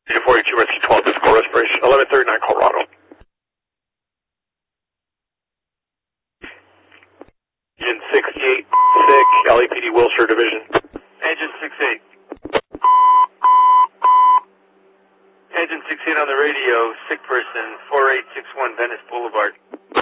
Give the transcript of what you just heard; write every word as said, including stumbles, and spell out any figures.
forty-two, Rescue twelve, physical respiration, eleven thirty-nine, Colorado. Engine sixty-eight, sick, L A P D Wilshire Division. Engine sixty-eight. Engine sixty-eight on the radio, sick person, four eight six one Venice Boulevard.